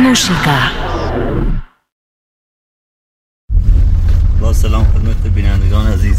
موسیقی. با سلام خدمت بینندگان عزیز.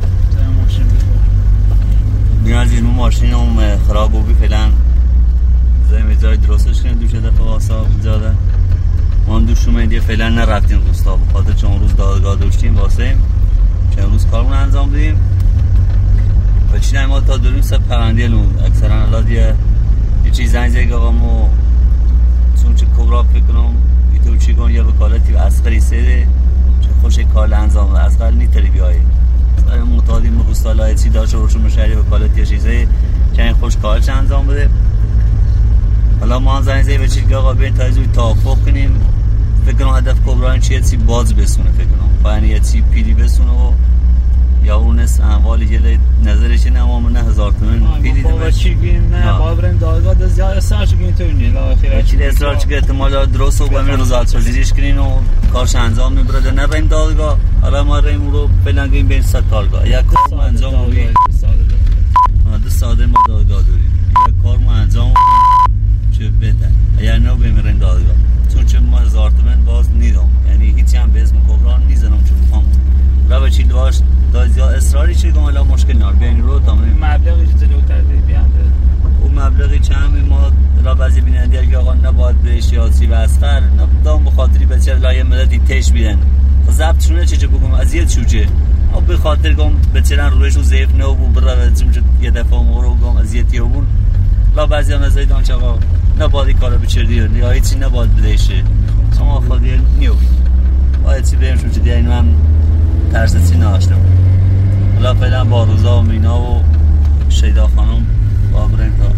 بینندگان عزیز، ماشینم خراب بود، فعلا زمین جای درستش کنیم. دوش دفعه واسا زیاده ما هم دوش اومدیم، فعلا نرفتیم روستا به خاطر چون روز دادگاه داشتیم واسه چند روز کارمون انجام بدیم و چی ما تا دوریم سه پرنده لون اکثرا الان یه چیز زنگ زنگ آقا مو چون چه کبرا فکر کنم ایتو چی کن یا وکالتی و اسقری سیده چه خوش کار انجام بده. اسقر نیتری بیایی اسقر معتادی مروستالای چی داشته روشون مشهری وکالتی چیزه که خوش کارش انجام بده. حالا ما هم زنگ زنگ بچید که آقا بین تایزوی توافق کنیم. فکر کنم هدف کبرا این چیه چی باز بسونه، فکر کنم یعنی یه چی پیلی بسونه و یا اون اس اموالی جله نظرش نه ما من 1000 تومن پیلی بابا چی گیم نه بابا بریم دادگاه دست زیاد استراچ گیم تو نه الاخر چی استراچ که احتمال درست و با من روزات سازیش کنین و کارش انجام میبره نه بریم دادگاه. حالا ما ریم رو فعلا گیم بین صد کارگاه یک کار انجام میدیم ساده ما دادگاه داریم یک کار ما انجام چه بهتر اگر نه بریم دادگاه چون چه ما 1000 تومن باز نیدم یعنی هیچی هم به اسم کبران نیزنم چون بخوام را به چی داشت دازیا اصراری چی کنم الان مشکل نار بیانی رو تمام مبلغی چه جلوتر بیانده اون مبلغی چند ما را بعضی بیننده که آقا نباید به سیاسی و اسخر نبودم به خاطری بچه لایه مدتی تش بیدن ضبط شونه چه بگم ازیت شوچه او به خاطر گم بچه رویش و ضعیف نه بود برای چون یه دفعه مورو گم ازیتی بود لا بعضی هم ازای دانش آقا نباید کارو بچردی یا هیچی نباید بدهشه شما خودی نیوبی باید چی بریم شوچه دیگه اینو هم ترس چی ناشتم. حالا فعلا با روزا و مینا و شیدا خانم با بریم تا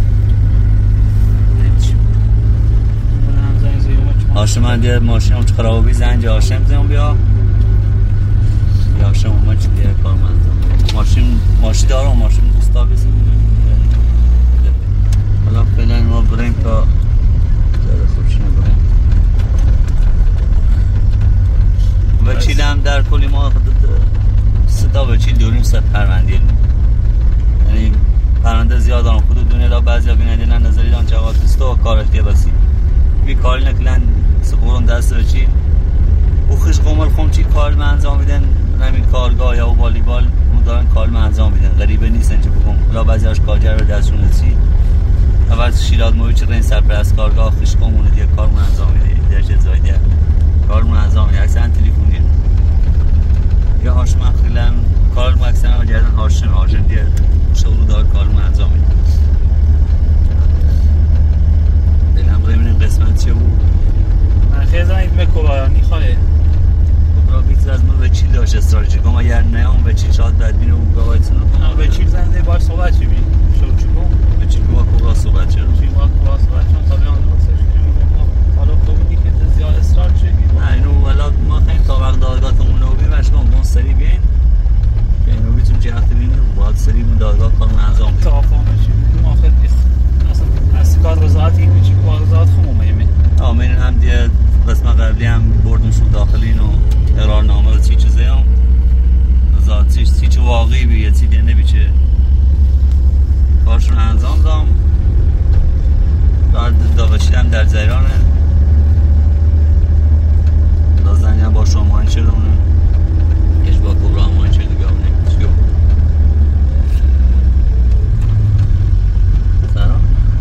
هاشم هم دیگه ماشین هم خرابی زنج هاشم زیم بیا هاشم هم چی دیگه کار منزم ماشین دارم ماشین دوستا بزن. حالا فعلا ما بریم تا داره خوشنه بریم وکیل هم در کلی ما ستا وکیل دوریم سه پرونده یعنی پرونده زیاد دارم خود دونه لا بعضی ها بیننده نه نظری دارم جواب دستا و کارش که بسی بی کاری نکلن سپورون دست وکیل او خوش قمال خون چی کار من انجام میدن همین کارگاه یا او والیبال اون دارن کار من انجام میدن غریبه نیستن چه بگم لا بعضی هاش کارگر رو دستشونه چی اول شیراد موی چه رین سرپرست کارگاه خوش قمونه دیگه کار من انجام میده دیگه چه زایده کار من انجام میده اکثر تلفنی یا هاشم خیلی کار مکسن جدن هاشم دیگه شغل دار کار من انجام میده. دلم ببینیم قسمت چه بود. من خیلی زنید به کبرانی خواهی کبرا بیتر از ما وکیل داشت استراتژی کنم اگر نه اون وکیل شاید بدبینه اون گاهایتون کنم وکیل زنده باش صحبت چی بین شو چی کن وکیل با کبرا صحبت چرا وکیل با کبرا صحبت چون تا بیان درستش کنیم حالا خوبی که زیاد اصرار چه نه اینو ولاد ما خیلی تا وقت دادگاهتون نوبی مشکم بون سری بین که اینو بیتون جهت بینه باید سری بون دادگاه کارون انجام تا فهمشی آخر نیست اصلا از کار رضایت این چی کار رضایت خمو مهمه آمین هم دیگه قسم قبلی هم بردون شد داخلین و اقرارنامه و چی چیزه هم رضایت چی واقعی بیه چی دیگه نبیچه کارشون انجام دام